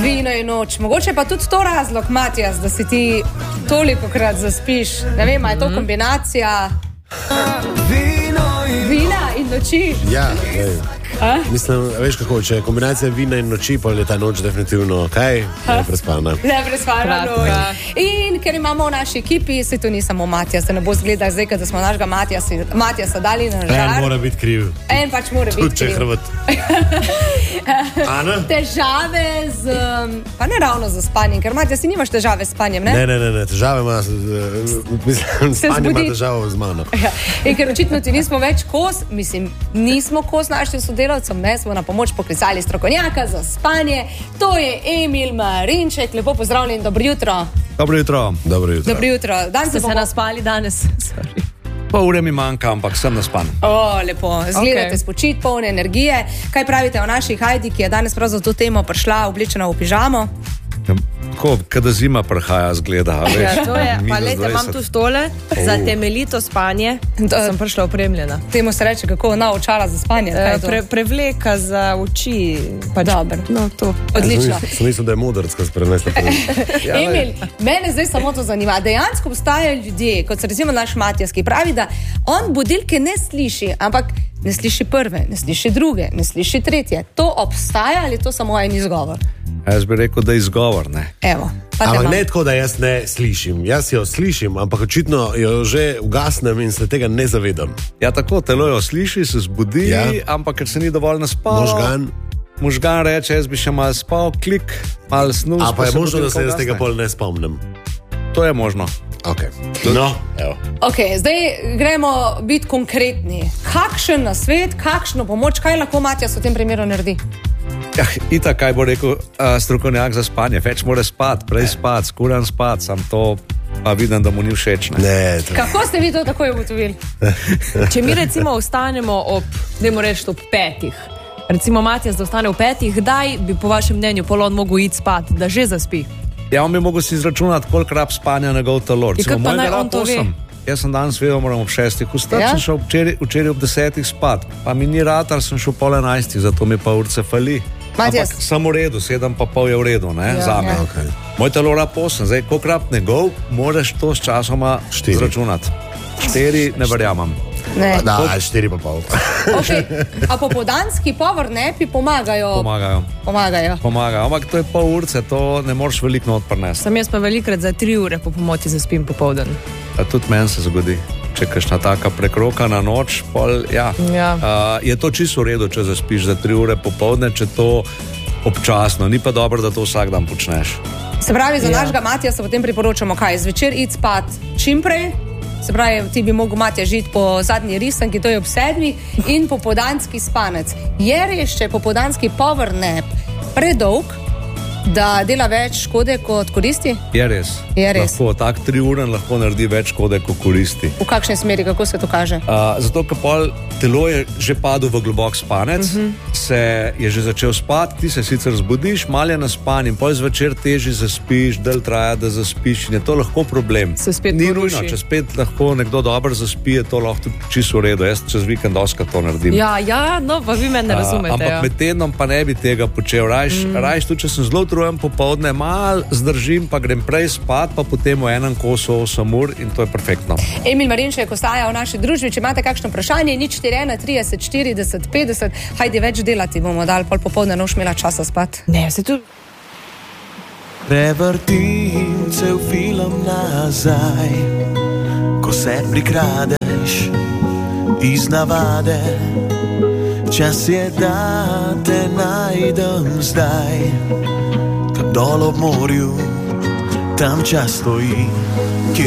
Vino in noč. Mogoče pa tudi to razlog, Matijas, da si ti tolikokrat zaspiš. Ne vem, je to kombinacija vina in noči? Ja, mislim, veš kako, če je kombinacija vina in noči, pa je ta noč definitivno kaj? Neprespana. Neprespana noč. In ker imamo v naši ekipi, se to ni samo Matijas, da ne bo zgledal zdaj, da smo našega Matijasa dali na žar. En mora biti kriv. En pač mora biti kriv. Tudi če je Hrvat. Ana? Težave z, pa ne ravno z spanjem, ker Matijas, ti nimaš težave s spanjem, ne? Ne, težave ima, mislim, spanje ima težavo z mano. Ja. In ker očitno ti nismo več kos, mislim, nismo kos našim sodelavcem, ne, smo na pomoč poklicali strokovnjaka za spanje, to je Emil Marinček, lepo pozdravljen in dobro jutro. Dobro jutro. Dobro jutro. Dobro jutro. Dan Ste se naspali danes? Pol ure mi manjka, ampak sem naspan. Lepo, zgledate spočit, polne energije. Kaj pravite o naši Hajdi, ki je danes prav za to temo prišla oblečena v pižamo? Tako, kada zima prihaja, zgleda. Ja, to je. Pa lejte, imam tu stole za temeljito spanje. Sem prišla opremljena. Temu se reče, kako očala za spanje? Prevleka za oči. Dobro. No, to. Odlično. Sem mislil, da je modrc, ko se prenese. Emil, mene zdaj samo to zanima. Dejansko obstajajo ljudje, kot se recimo naš Matijas, ki pravi, da on budilke ne sliši, ampak ne sliši prve, ne sliši druge, ne sliši tretje. To obstaja ali to samo en izgovor? Jaz bi rekel, da je izgovor, ne? Evo. Ampak ne tako, da jaz ne slišim. Jaz jo slišim, ampak očitno jo že ugasnem in se tega ne zavedam. Ja, tako, telo jo sliši, se zbudi, ja. Ampak ker se ni dovolj naspalo. Možgan reče, jaz bi še malo spal, klik, malo snus. A pa je možno, da se jaz tega bolj ne spomnim? To je možno. Okay. No, evo. Okay, zdaj gremo biti konkretni. Kakšen nasvet, kakšno pomoč, kaj lahko Matijas v tem primeru naredi? Ja, itak, kaj bo rekel strokovnjak za spanje. Več mora spati, prej spati, skuran spati, sam to pa vidim, da mu ni všeč. Kako ste vi to takoj ugotovili? Če mi recimo ostanemo dajmo reči ob 5. Recimo Matijas, da ostane ob 5, kdaj bi po vašem mnenju pol on mogel iti spati, da že zaspi? Ja, on bi mogel si izračunati, koliko rab spanja njegov telo. Kako pa naj on to ve? Jaz sem danes vedel, moram ob 6 vstati, sem šel včeraj ob 10 spat, pa mi ni ratar, sem šel pol 11, zato mi pa urce fali. Matijas. Ampak sem v redu, 7,5 je v redu, ne, za me. Okay. Moj telo rab 8, zdaj kolikrat njegov, moraš to s časoma izračunati. 4 ne verjamem. Ne. Da, 4,5. Okay. A popoldanski power napi pomagajo? Pomagajo, ampak to je pol urce, to ne moreš veliko not prinesti. Sem jaz pa velikrat za 3 ure po pomoti zaspim popoldan. Tudi meni se zgodi, če kakšna taka prekrokana noč, pol, ja. Je to čisto v redu, če zaspiš za 3 ure popoldne, če to občasno, ni pa dobro, da to vsak dan počneš. Se pravi, za našega Matijasa potem priporočamo kaj? Zvečer iti spat čim prej, se pravi, ti bi mogel Matija žiti po zadnji risanki, to je ob 7, in popoldanski spanec. Je res, če je popoldanski power nap predolg, da dela več škode kot koristi? Je res. Lahko, tak 3 ure lahko naredi več škode kot koristi. V kakšni smeri, kako se to kaže? Zato, ker pol telo je že padlo v globok spanec, se je že začel spati, ti se sicer zbudiš, malo je naspan in pol zvečer teži zaspiš, del traja, da zaspiš in je to lahko problem. Se spet ni poruši. nujno, če spet lahko nekdo dobro zaspi, je to lahko tudi čisto v redu. Jaz čez vikend doskrat to naredim. Ja, no, pa vi mene ne razumete. Ampak med tednom pa ne bi tega počel. Rajš tudi, če sem zelo utrujen popoldne, mal zdržim, pa grem prej spat, pa potem v enem kosu 8 ur in to je perfektno. Emil Marinček ostaja v naši družbi. Če imate kakšno vprašanje, 041 30 40 50, hajde več delati, bomo dali pol popoldne, noš imela časa spat. Ne, se tu prevrtim cel film nazaj, ko se prikradeš iz navade. Čas je, da te najdem zdaj, tam dol ob morju, tam čas stoji.